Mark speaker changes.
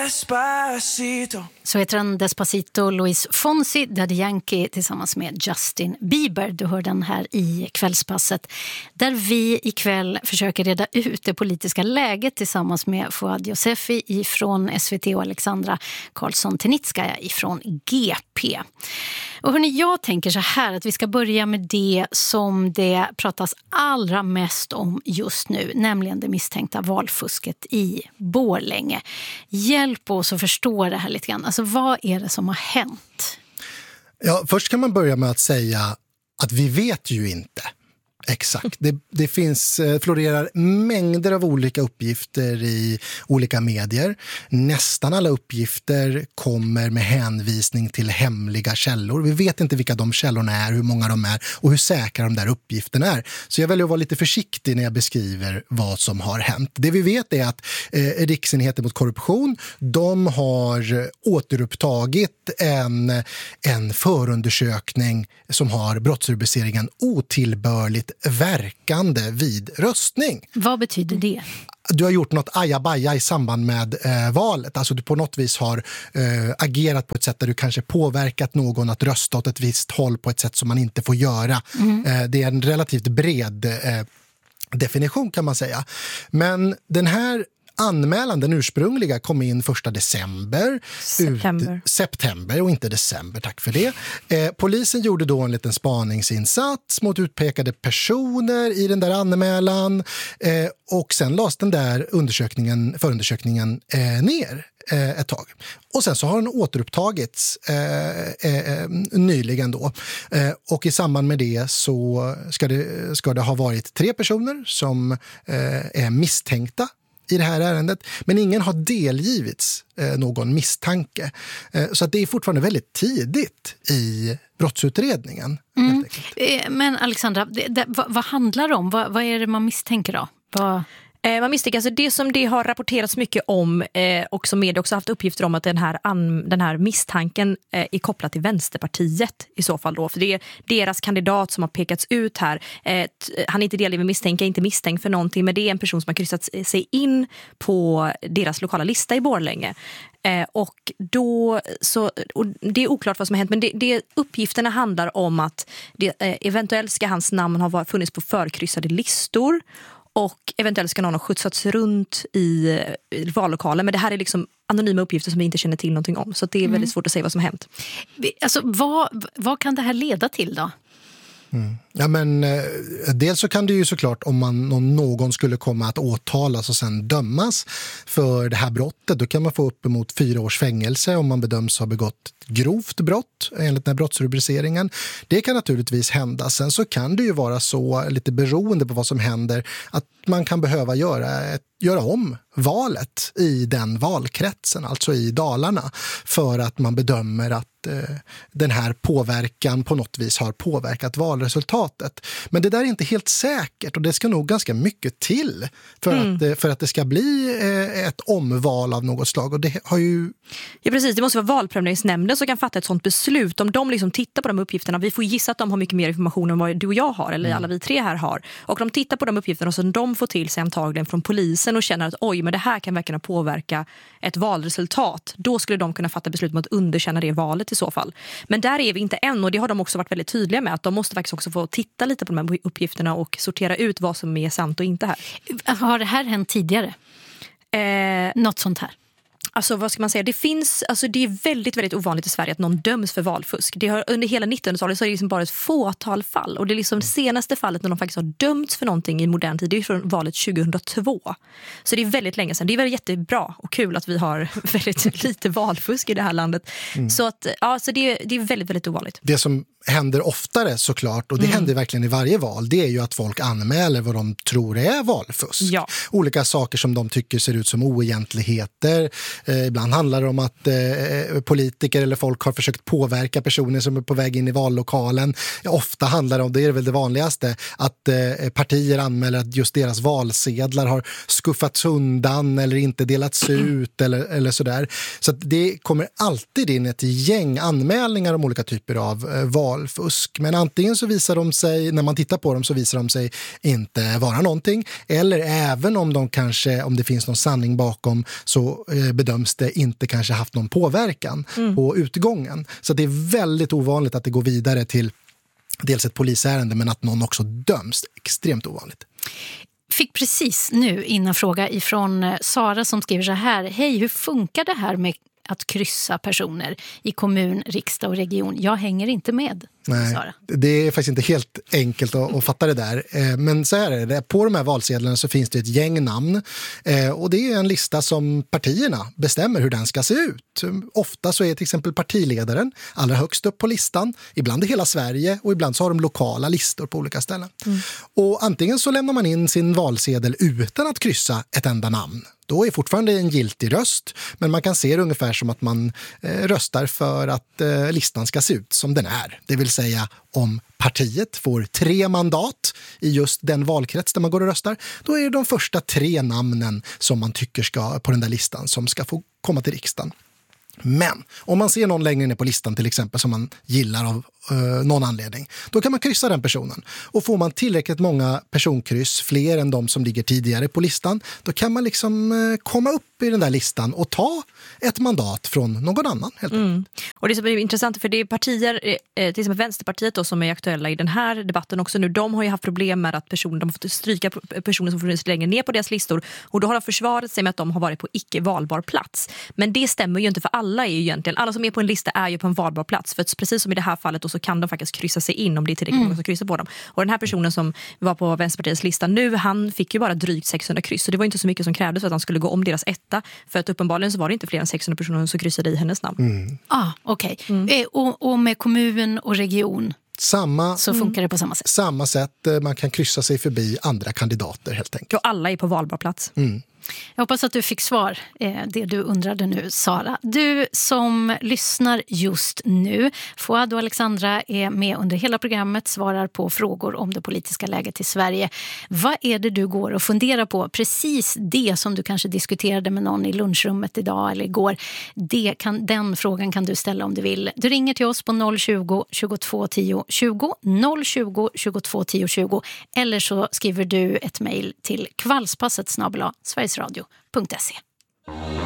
Speaker 1: Despacito.
Speaker 2: Så heter den Despacito, Luis Fonsi, Daddy Yankee tillsammans med Justin Bieber. Du hör den här i Kvällspasset där vi ikväll försöker reda ut det politiska läget tillsammans med Fouad Youssefi ifrån SVT och Alexandra Karlsson-Tenitskaya ifrån GP. Och hörni, jag tänker så här att vi ska börja med det som det pratas allra mest om just nu, nämligen det misstänkta valfusket i Borlänge. Hjälp oss att förstå det här lite grann. Alltså vad är det som har hänt?
Speaker 3: Ja, först kan man börja med att säga att vi vet ju inte. Exakt. Det florerar mängder av olika uppgifter i olika medier. Nästan alla uppgifter kommer med hänvisning till hemliga källor. Vi vet inte vilka de källorna är, hur många de är och hur säkra de där uppgifterna är. Så jag väljer att vara lite försiktig när jag beskriver vad som har hänt. Det vi vet är att Riksenheten mot korruption, de har återupptagit en förundersökning som har brottsrubriceringen otillbörligt verkande vid röstning.
Speaker 2: Vad betyder det?
Speaker 3: Du har gjort något ajabaja i samband med valet. Alltså du på något vis har agerat på ett sätt där du kanske påverkat någon att rösta åt ett visst håll på ett sätt som man inte får göra. Det är en relativt bred definition kan man säga. Men den här anmälan, den ursprungliga, kom in 1 december. September och inte december, tack för det. Polisen gjorde då en liten spaningsinsats mot utpekade personer i den där anmälan och sen lades den där förundersökningen ner ett tag. Och sen så har den återupptagits nyligen då. Och i samband med det så ska det ha varit 3 personer som är misstänkta i det här ärendet, men ingen har delgivits någon misstanke. Så att det är fortfarande väldigt tidigt i brottsutredningen.
Speaker 2: Men Alexandra, vad handlar det om? Vad är det man misstänker då?
Speaker 4: Man misstänker, alltså det som det har rapporterats mycket om och som media också haft uppgifter om att den här misstanken är kopplad till Vänsterpartiet i så fall då. För det är deras kandidat som har pekats ut här. Han är inte delgiven misstänkt, inte misstänkt för någonting, men det är en person som har kryssat sig in på deras lokala lista i Borlänge. Och det är oklart vad som har hänt, men det uppgifterna handlar om att eventuellt ska hans namn ha funnits på förkryssade listor. Och eventuellt ska någon ha skjutsats runt i vallokalen. Men det här är liksom anonyma uppgifter som vi inte känner till någonting om. Så det är väldigt svårt att säga vad som har hänt.
Speaker 2: Alltså, vad kan det här leda till då?
Speaker 3: Ja, men dels så kan det ju såklart om någon skulle komma att åtalas och sen dömas för det här brottet, då kan man få uppemot 4 års fängelse om man bedöms ha begått grovt brott enligt den här brottsrubriceringen. Det kan naturligtvis hända. Sen så kan det ju vara så, lite beroende på vad som händer, att man kan behöva göra om valet i den valkretsen, alltså i Dalarna, för att man bedömer att den här påverkan på något vis har påverkat valresultatet. Men det där är inte helt säkert och det ska nog ganska mycket till för att det ska bli ett omval av något slag. Och det har ju...
Speaker 4: Ja, precis. Det måste vara valprövningsnämnden som kan fatta ett sånt beslut. Om de liksom tittar på de uppgifterna, vi får gissa att de har mycket mer information än vad du och jag har, eller alla vi 3 här har. Och de tittar på de uppgifterna som de får till sig antagligen från polisen och känner att oj, men det här kan verkligen påverka ett valresultat. Då skulle de kunna fatta beslut om att underkänna det valet i så fall. Men där är vi inte än, och det har de också varit väldigt tydliga med, att de måste faktiskt också få titta lite på de här uppgifterna och sortera ut vad som är sant och inte här.
Speaker 2: Har det här hänt tidigare? Något sånt här?
Speaker 4: Alltså vad ska man säga, det är väldigt, väldigt ovanligt i Sverige att någon döms för valfusk. Det har, under hela 1900-talet så är det liksom bara ett fåtal fall. Och det är liksom det senaste fallet när de faktiskt har dömts för någonting i modern tid, det är från valet 2002. Så det är väldigt länge sedan. Det är väldigt jättebra och kul att vi har väldigt lite valfusk i det här landet. Så att, ja, så det är väldigt, väldigt ovanligt.
Speaker 3: Det som händer oftare såklart, och det händer verkligen i varje val, det är ju att folk anmäler vad de tror är valfusk.
Speaker 4: Ja.
Speaker 3: Olika saker som de tycker ser ut som oegentligheter. Ibland handlar det om att politiker eller folk har försökt påverka personer som är på väg in i vallokalen. Ofta handlar det om, det är väl det vanligaste, att partier anmäler att just deras valsedlar har skuffats undan eller inte delats ut eller sådär. Så att det kommer alltid in ett gäng anmälningar om olika typer av val valfusk. Men antingen så visar de sig, när man tittar på dem så visar de sig inte vara någonting. Eller även om om det finns någon sanning bakom så bedöms det inte kanske haft någon påverkan på utgången. Så det är väldigt ovanligt att det går vidare till dels ett polisärende men att någon också döms. Extremt ovanligt.
Speaker 2: Fick precis nu in en fråga ifrån Sara som skriver så här: hej, hur funkar det här med att kryssa personer i kommun, riksdag och region? Jag hänger inte med.
Speaker 3: Nej, det är faktiskt inte helt enkelt att fatta det där. Men så här är det. På de här valsedlarna så finns det ett gäng namn. Och det är en lista som partierna bestämmer hur den ska se ut. Ofta så är till exempel partiledaren allra högst upp på listan. Ibland i hela Sverige och ibland så har de lokala listor på olika ställen. Och antingen så lämnar man in sin valsedel utan att kryssa ett enda namn. Då är fortfarande en giltig röst, men man kan se det ungefär som att man röstar för att listan ska se ut som den är. Det vill säga om partiet får 3 mandat i just den valkrets där man går och röstar, då är det de första 3 namnen som man tycker ska på den där listan som ska få komma till riksdagen. Men om man ser någon längre ner på listan till exempel som man gillar av någon anledning, då kan man kryssa den personen. Och får man tillräckligt många personkryss, fler än de som ligger tidigare på listan, då kan man liksom komma upp i den där listan och ta ett mandat från någon annan. Helt
Speaker 4: Och det är så intressant för det är partier, till exempel Vänsterpartiet då, som är aktuella i den här debatten också nu, de har ju haft problem med att de har fått stryka personer som funnits längre ner på deras listor, och då har de försvarat sig med att de har varit på icke valbar plats. Men det stämmer ju inte, för alla är ju egentligen, alla som är på en lista är ju på en valbar plats, för att precis som i det här fallet så kan de faktiskt kryssa sig in om det är tillräckligt många som kryssar på dem. Och den här personen som var på Vänsterpartiets lista nu, han fick ju bara drygt 600 kryss, så det var inte så mycket som krävdes för att han skulle gå om deras etta, för att uppenbarligen så var det inte fler än 600 personer som kryssade i hennes namn.
Speaker 2: Okej. Och med kommun och region så funkar det på samma sätt?
Speaker 3: Samma sätt, man kan kryssa sig förbi andra kandidater helt enkelt.
Speaker 4: Och alla är på valbar plats.
Speaker 2: Jag hoppas att du fick svar, det du undrade nu, Sara. Du som lyssnar just nu, Fouad och Alexandra är med under hela programmet, svarar på frågor om det politiska läget i Sverige. Vad är det du går och funderar på? Precis det som du kanske diskuterade med någon i lunchrummet idag eller igår. Den frågan kan du ställa om du vill. Du ringer till oss på 020 22 10 20, 020 22 10 20, eller så skriver du ett mejl till kvällspasset@sverigesradio.se.